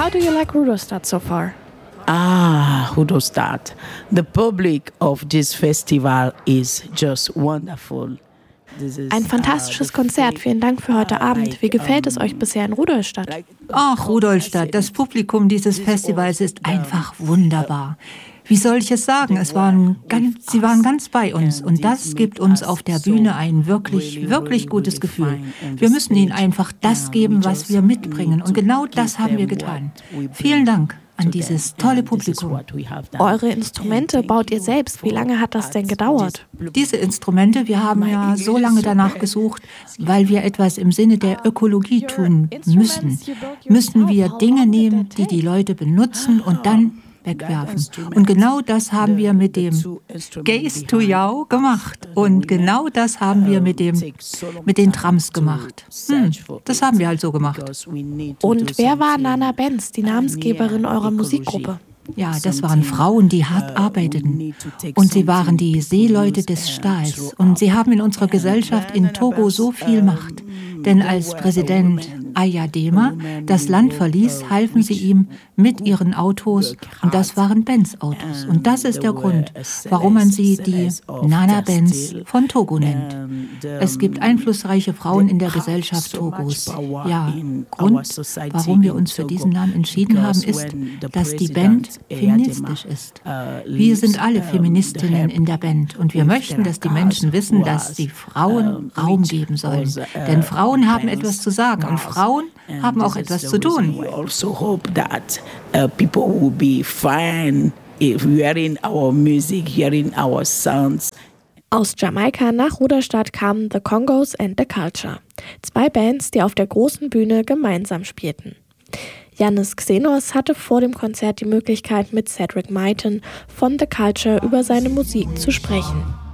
How do you like Rudolstadt so far? Rudolstadt. The public of this festival is just wonderful. Ein fantastisches Konzert. Vielen Dank für heute Abend. Wie gefällt es euch bisher in Rudolstadt? Ach, Rudolstadt, das Publikum dieses Festivals ist einfach wunderbar. Wie soll ich es sagen? Sie waren ganz bei uns und das gibt uns auf der Bühne ein wirklich, wirklich gutes Gefühl. Wir müssen ihnen einfach das geben, was wir mitbringen und genau das haben wir getan. Vielen Dank an dieses tolle Publikum. Eure Instrumente baut ihr selbst. Wie lange hat das denn gedauert? Diese Instrumente, wir haben ja so lange danach gesucht, weil wir etwas im Sinne der Ökologie tun müssen. Müssen wir Dinge nehmen, die die Leute benutzen und dann wegwerfen. Und genau das haben wir mit dem Gaze to Yao gemacht. Und genau das haben wir mit den Trams gemacht. Das haben wir halt so gemacht. Und wer war Nana Benz, die Namensgeberin eurer Musikgruppe? Ja, das waren Frauen, die hart arbeiteten. Und sie waren die Seeleute des Stahls. Und sie haben in unserer Gesellschaft in Togo so viel Macht. Denn als Präsident Ayadema das Land verließ, halfen sie ihm mit ihren Autos. Und das waren Benz-Autos. Und das ist der Grund, warum man sie die Nana Benz von Togo nennt. Es gibt einflussreiche Frauen in der Gesellschaft Togos. Ja, Grund, warum wir uns für diesen Namen entschieden haben, ist, dass die Band feministisch ist. Wir sind alle Feministinnen in der Band. Und wir möchten, dass die Menschen wissen, dass sie Frauen Raum geben sollen. Denn Frauen haben etwas zu sagen und Frauen haben auch etwas zu tun. We also hope that people will be fine hearing our music, hearing our sounds. Aus Jamaika nach Rudolstadt kamen The Congos and The Culture. 2 Bands, die auf der großen Bühne gemeinsam spielten. Yannis Xenos hatte vor dem Konzert die Möglichkeit, mit Cedric Myton von The Culture über seine Musik zu sprechen.